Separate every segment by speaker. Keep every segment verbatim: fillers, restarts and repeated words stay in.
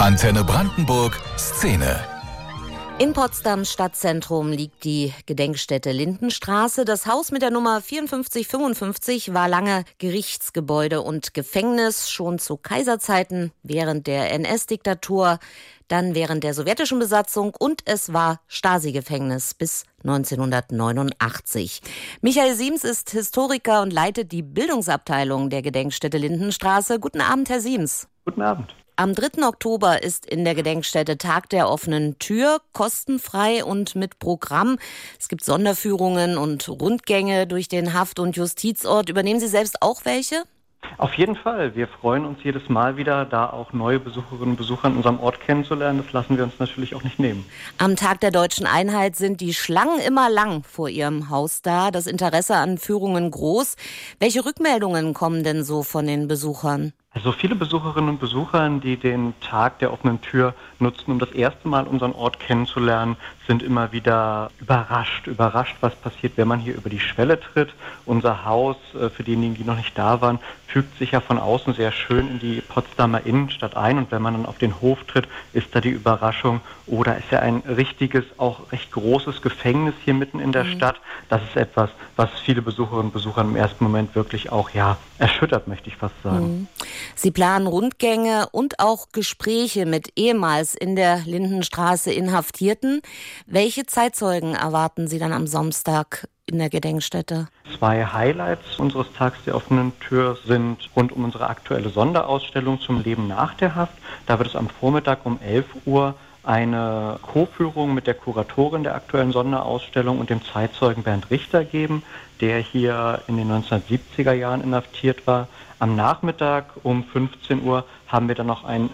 Speaker 1: Antenne Brandenburg Szene.
Speaker 2: In Potsdams Stadtzentrum liegt die Gedenkstätte Lindenstraße. Das Haus mit der Nummer vierundfünfzig fünfundfünfzig war lange Gerichtsgebäude und Gefängnis, schon zu Kaiserzeiten, während der N S-Diktatur, dann während der sowjetischen Besatzung und es war Stasi-Gefängnis bis neunzehnhundertneunundachtzig. Michael Siems ist Historiker und leitet die Bildungsabteilung der Gedenkstätte Lindenstraße. Guten Abend, Herr Siems.
Speaker 3: Guten Abend.
Speaker 2: Am dritten Oktober ist in der Gedenkstätte Tag der offenen Tür, kostenfrei und mit Programm. Es gibt Sonderführungen und Rundgänge durch den Haft- und Justizort. Übernehmen Sie selbst auch welche?
Speaker 3: Auf jeden Fall. Wir freuen uns jedes Mal wieder, da auch neue Besucherinnen und Besucher in unserem Ort kennenzulernen. Das lassen wir uns natürlich auch nicht nehmen.
Speaker 2: Am Tag der Deutschen Einheit sind die Schlangen immer lang vor Ihrem Haus da. Das Interesse an Führungen groß. Welche Rückmeldungen kommen denn so von den Besuchern?
Speaker 3: Also viele Besucherinnen und Besucher, die den Tag der offenen Tür nutzen, um das erste Mal unseren Ort kennenzulernen, sind immer wieder überrascht. Überrascht, was passiert, wenn man hier über die Schwelle tritt. Unser Haus, für diejenigen, die noch nicht da waren, fügt sich ja von außen sehr schön in die Potsdamer Innenstadt ein. Und wenn man dann auf den Hof tritt, ist da die Überraschung, oh, da ist ja ein richtiges, auch recht großes Gefängnis hier mitten in der mhm. Stadt. Das ist etwas, was viele Besucherinnen und Besucher im ersten Moment wirklich auch, ja, erschüttert, möchte ich fast sagen.
Speaker 2: Mhm. Sie planen Rundgänge und auch Gespräche mit ehemals in der Lindenstraße Inhaftierten. Welche Zeitzeugen erwarten Sie dann am Samstag in der Gedenkstätte?
Speaker 3: Zwei Highlights unseres Tags der offenen Tür sind rund um unsere aktuelle Sonderausstellung zum Leben nach der Haft. Da wird es am Vormittag um elf Uhr eine Co-Führung mit der Kuratorin der aktuellen Sonderausstellung und dem Zeitzeugen Bernd Richter geben, der hier in den neunzehnhundertsiebziger Jahren inhaftiert war. Am Nachmittag um fünfzehn Uhr haben wir dann noch ein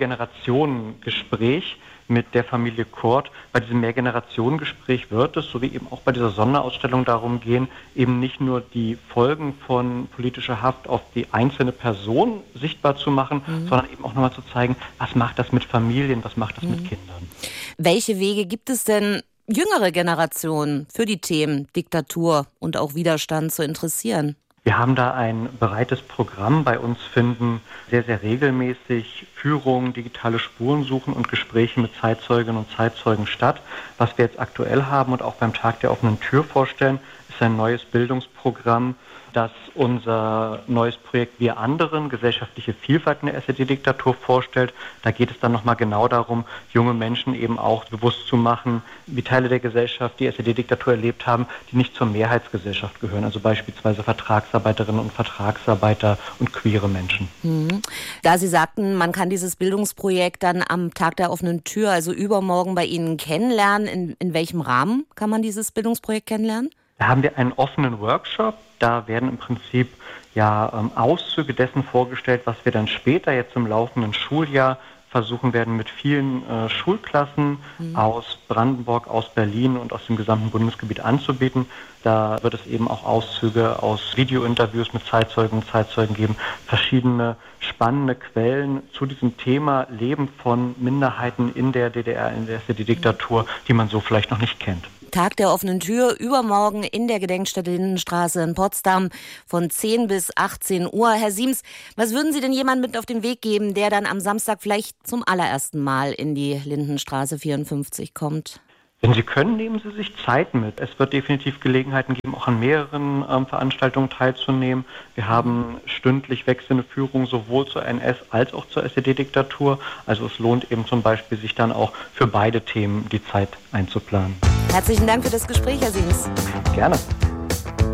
Speaker 3: Mehrgenerationengespräch mit der Familie Kort. Bei diesem Mehrgenerationengespräch wird es, so wie eben auch bei dieser Sonderausstellung, darum gehen, eben nicht nur die Folgen von politischer Haft auf die einzelne Person sichtbar zu machen, mhm. sondern eben auch nochmal zu zeigen, was macht das mit Familien, was macht das mhm. mit Kindern.
Speaker 2: Welche Wege gibt es denn, jüngere Generationen für die Themen Diktatur und auch Widerstand zu interessieren?
Speaker 3: Wir haben da ein breites Programm. Bei uns finden sehr, sehr regelmäßig Führungen, digitale Spurensuchen und Gespräche mit Zeitzeuginnen und Zeitzeugen statt. Was wir jetzt aktuell haben und auch beim Tag der offenen Tür vorstellen, ist ein neues Bildungsprogramm, das unser neues Projekt Wir Anderen, gesellschaftliche Vielfalt in der S E D-Diktatur vorstellt. Da geht es dann nochmal genau darum, junge Menschen eben auch bewusst zu machen, wie Teile der Gesellschaft die S E D-Diktatur erlebt haben, die nicht zur Mehrheitsgesellschaft gehören. Also beispielsweise Vertragsarbeiterinnen und Vertragsarbeiter und queere Menschen.
Speaker 2: Mhm. Da Sie sagten, man kann dieses Bildungsprojekt dann am Tag der offenen Tür, also übermorgen, bei Ihnen kennenlernen. In, in welchem Rahmen kann man dieses Bildungsprojekt kennenlernen?
Speaker 3: Da haben wir einen offenen Workshop. Da werden im Prinzip ja ähm, Auszüge dessen vorgestellt, was wir dann später jetzt im laufenden Schuljahr versuchen werden, mit vielen äh, Schulklassen mhm. aus Brandenburg, aus Berlin und aus dem gesamten Bundesgebiet anzubieten. Da wird es eben auch Auszüge aus Videointerviews mit Zeitzeugen und Zeitzeugen geben, verschiedene spannende Quellen zu diesem Thema Leben von Minderheiten in der D D R, in der S E D-Diktatur, die man so vielleicht noch nicht kennt.
Speaker 2: Tag der offenen Tür, übermorgen in der Gedenkstätte Lindenstraße in Potsdam von zehn bis achtzehn Uhr. Herr Siems, was würden Sie denn jemandem mit auf den Weg geben, der dann am Samstag vielleicht zum allerersten Mal in die Lindenstraße vierundfünfzig kommt?
Speaker 3: Wenn Sie können, nehmen Sie sich Zeit mit. Es wird definitiv Gelegenheiten geben, auch an mehreren ähm, Veranstaltungen teilzunehmen. Wir haben stündlich wechselnde Führungen sowohl zur N S als auch zur S E D-Diktatur. Also es lohnt eben zum Beispiel, sich dann auch für beide Themen die Zeit einzuplanen.
Speaker 2: Herzlichen Dank für das Gespräch, Herr Siems.
Speaker 3: Gerne.